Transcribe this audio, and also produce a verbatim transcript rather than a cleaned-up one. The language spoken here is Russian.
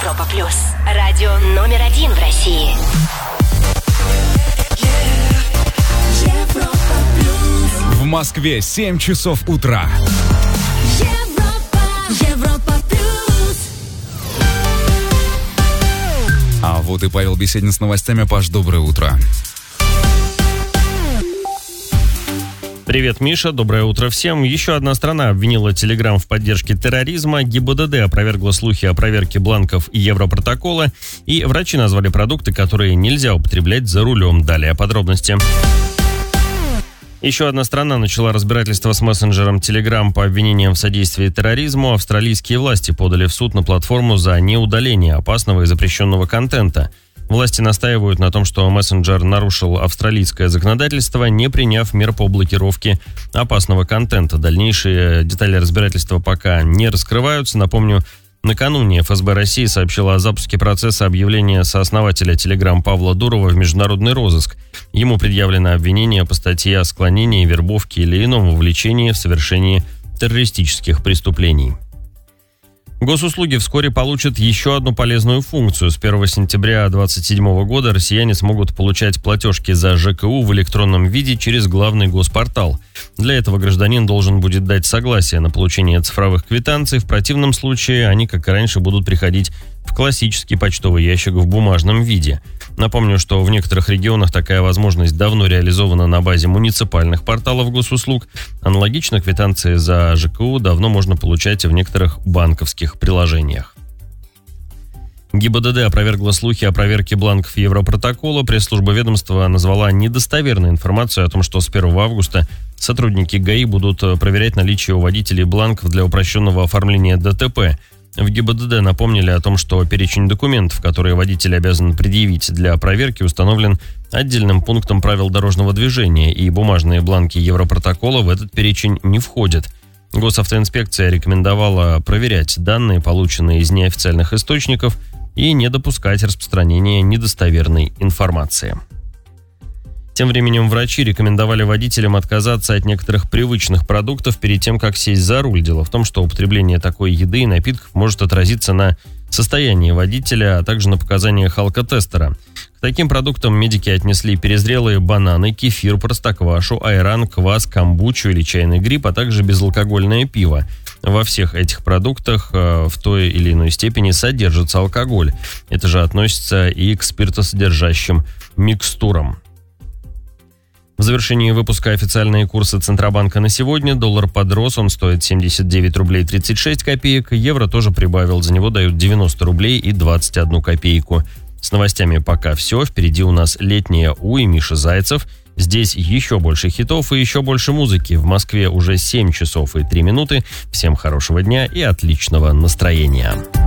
Европа плюс. Радио номер один в России. Европа плюс. В Москве семь часов утра. Европа, Европа плюс. А вот и Павел Беседин с новостями. Паш, доброе утро. Привет, Миша, доброе утро всем. Еще одна страна обвинила Telegram в поддержке терроризма. ГИБДД опровергла слухи о проверке бланков Европротокола. И врачи назвали продукты, которые нельзя употреблять за рулем. Далее подробности. Еще одна страна начала разбирательство с мессенджером Telegram по обвинениям в содействии терроризму. Австралийские власти подали в суд на платформу за неудаление опасного и запрещенного контента. Власти настаивают на том, что мессенджер нарушил австралийское законодательство, не приняв мер по блокировке опасного контента. Дальнейшие детали разбирательства пока не раскрываются. Напомню, накануне эф эс бэ России сообщила о запуске процесса объявления сооснователя Telegram Павла Дурова в международный розыск. Ему предъявлено обвинение по статье о склонении, вербовке или ином вовлечении в совершении террористических преступлений. Госуслуги вскоре получат еще одну полезную функцию. С первого сентября две тысячи двадцать седьмого года россияне смогут получать платежки за жэ ка у в электронном виде через главный госпортал. Для этого гражданин должен будет дать согласие на получение цифровых квитанций. В противном случае они, как и раньше, будут приходить в классический почтовый ящик в бумажном виде. Напомню, что в некоторых регионах такая возможность давно реализована на базе муниципальных порталов госуслуг. Аналогично квитанции за жэ ка у давно можно получать в некоторых банковских приложениях. ГИБДД опровергла слухи о проверке бланков Европротокола. Пресс-служба ведомства назвала недостоверной информацию о том, что с первого августа сотрудники гэ и будут проверять наличие у водителей бланков для упрощенного оформления дэ тэ пэ. В ГИБДД напомнили о том, что перечень документов, которые водитель обязан предъявить для проверки, установлен отдельным пунктом правил дорожного движения, и бумажные бланки Европротокола в этот перечень не входят. Госавтоинспекция рекомендовала проверять данные, полученные из неофициальных источников, и не допускать распространения недостоверной информации. Тем временем врачи рекомендовали водителям отказаться от некоторых привычных продуктов перед тем, как сесть за руль. Дело в том, что употребление такой еды и напитков может отразиться на состоянии водителя, а также на показаниях алкотестера. К таким продуктам медики отнесли перезрелые бананы, кефир, простоквашу, айран, квас, камбучу или чайный гриб, а также безалкогольное пиво. Во всех этих продуктах э, в той или иной степени содержится алкоголь. Это же относится и к спиртосодержащим микстурам. В завершении выпуска официальные курсы Центробанка на сегодня. Доллар подрос, он стоит семьдесят девять рублей тридцать шесть копеек. Евро тоже прибавил, за него дают девяносто рублей и двадцать одну копейку. С новостями пока все. Впереди у нас летняя У и Миша Зайцев. Здесь еще больше хитов и еще больше музыки. В Москве уже семь часов и три минуты. Всем хорошего дня и отличного настроения.